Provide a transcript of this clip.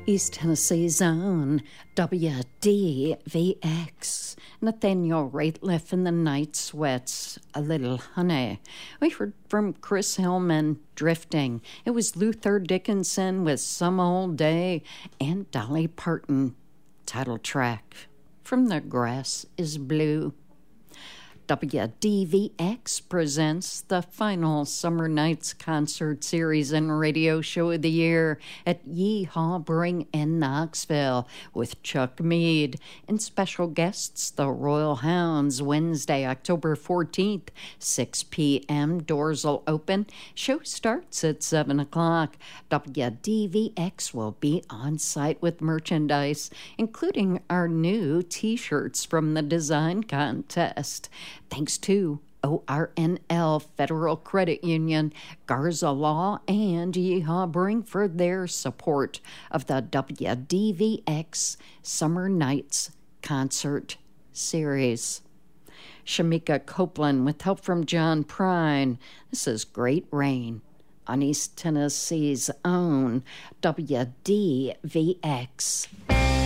East Tennessee's own WDVX. Nathaniel Rateliff and the Night Sweats, A Little Honey. We heard from Chris Hillman, Drifting. It was Luther Dickinson with Some Old Day, and Dolly Parton, title track from The Grass is Blue. WDVX presents the final Summer Nights concert series and radio show of the year at Yeehaw Brewing in Knoxville with Chuck Mead and special guests, the Royal Hounds, Wednesday, October 14th, 6 p.m. Doors will open. Show starts at 7 o'clock. WDVX will be on site with merchandise, including our new T-shirts from the design contest. Thanks to ORNL Federal Credit Union, Garza Law, and Yeehaw Brewing for their support of the WDVX Summer Nights Concert Series. Shamika Copeland with help from John Prine. This is Great Rain on East Tennessee's own WDVX.